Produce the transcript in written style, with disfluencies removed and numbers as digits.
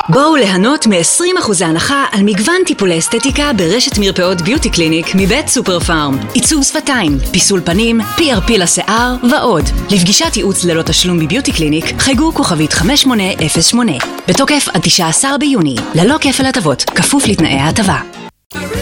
בואו ליהנות מ-20% הנחה על מגוון טיפולי אסתטיקה ברשת מרפאות ביוטי קליניק מבית סופר פארם. עיצוב שפתיים, פיסול פנים, PRP לשיער ועוד. לפגישת ייעוץ ללא תשלום בביוטי קליניק חייגו כוכבית 5808. בתוקף עד 19 ביוני, ללא כפל הטבות, כפוף לתנאי ההטבה.